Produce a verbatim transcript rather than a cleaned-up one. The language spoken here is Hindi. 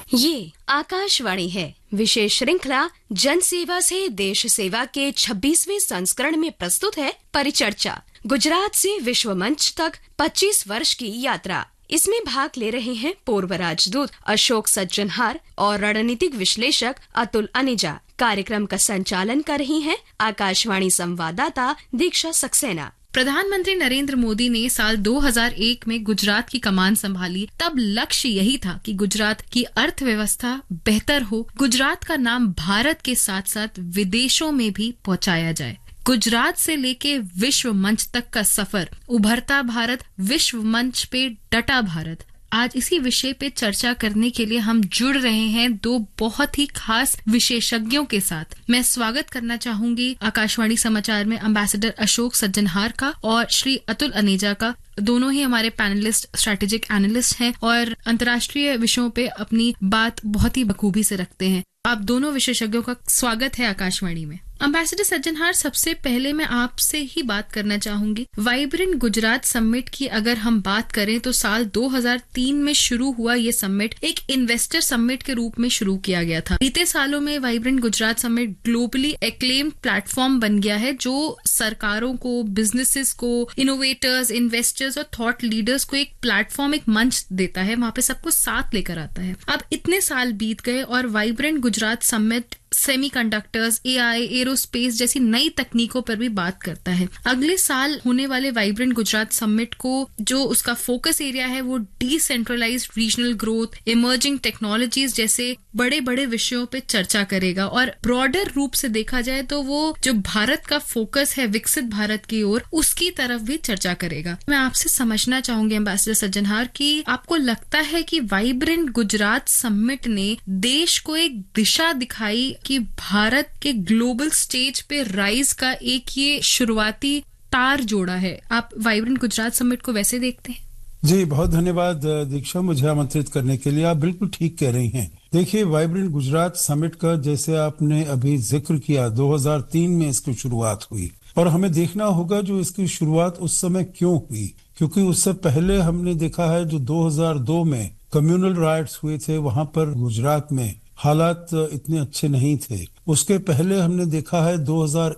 ये आकाशवाणी है। विशेष श्रृंखला जन सेवा से देश सेवा के छब्बीसवें संस्करण में प्रस्तुत है परिचर्चा। गुजरात से विश्व मंच तक पच्चीस वर्ष की यात्रा। इसमें भाग ले रहे हैं पूर्व राजदूत अशोक सज्जनहार और रणनीतिक विश्लेषक अतुल अनेजा। कार्यक्रम का संचालन कर रही हैं आकाशवाणी संवाददाता दीक्षा सक्सेना। प्रधानमंत्री नरेंद्र मोदी ने साल दो हज़ार एक में गुजरात की कमान संभाली। तब लक्ष्य यही था कि गुजरात की अर्थव्यवस्था बेहतर हो, गुजरात का नाम भारत के साथ साथ विदेशों में भी पहुंचाया जाए। गुजरात से लेके विश्व मंच तक का सफर, उभरता भारत, विश्व मंच पे डटा भारत। आज इसी विषय पे चर्चा करने के लिए हम जुड़ रहे हैं दो बहुत ही खास विशेषज्ञों के साथ। मैं स्वागत करना चाहूंगी आकाशवाणी समाचार में एम्बेसडर अशोक सज्जनहार का और श्री अतुल अनेजा का। दोनों ही हमारे पैनलिस्ट, स्ट्रेटेजिक एनालिस्ट हैं और अंतर्राष्ट्रीय विषयों पे अपनी बात बहुत ही बखूबी से रखते हैं। आप दोनों विशेषज्ञों का स्वागत है आकाशवाणी में। एम्बेसडर सज्जनहार, सबसे पहले मैं आपसे ही बात करना चाहूंगी। वाइब्रेंट गुजरात समिट की अगर हम बात करें तो साल दो हज़ार तीन में शुरू हुआ ये समिट एक इन्वेस्टर समिट के रूप में शुरू किया गया था। बीते सालों में vibrant Gujarat summit globally acclaimed platform बन गया है जो सरकारों को, बिजनेसेस को, इनोवेटर्स, इन्वेस्टर्स और थॉट लीडर्स को एक प्लेटफॉर्म, एक मंच देता है, वहां पे सबको साथ लेकर आता है। अब इतने साल बीत गए और vibrant Gujarat summit semiconductors, AI, aerospace जैसी नई तकनीकों पर भी बात करता है। अगले साल होने वाले वाइब्रेंट गुजरात समिट को जो उसका फोकस एरिया है वो decentralised regional growth, emerging technologies जैसे बड़े बड़े विषयों पे चर्चा करेगा। और ब्रॉडर रूप से देखा जाए तो वो जो भारत का फोकस है विकसित भारत की ओर, उसकी तरफ भी चर्चा करेगा। मैं आपसे समझना चाहूंगी एम्बेसडर सज्जनहार कि आपको लगता है कि वाइब्रेंट गुजरात समिट ने देश को एक दिशा दिखाई कि भारत के ग्लोबल स्टेज पे राइज का एक ये शुरुआती तार जोड़ा है। आप वाइब्रेंट गुजरात समिट को वैसे देखते हैं? जी, बहुत धन्यवाद दीक्षा, मुझे आमंत्रित करने के लिए। आप बिल्कुल ठीक कह रही हैं। देखिए, वाइब्रेंट गुजरात समिट का जैसे आपने अभी जिक्र किया, दो हज़ार तीन में इसकी शुरुआत हुई और हमें देखना होगा जो इसकी शुरुआत उस समय क्यों हुई, क्योंकि उससे पहले हमने देखा है जो दो हज़ार दो में कम्युनल राइट्स हुए थे, वहां पर गुजरात में हालात इतने अच्छे नहीं थे। उसके पहले हमने देखा है दो हज़ार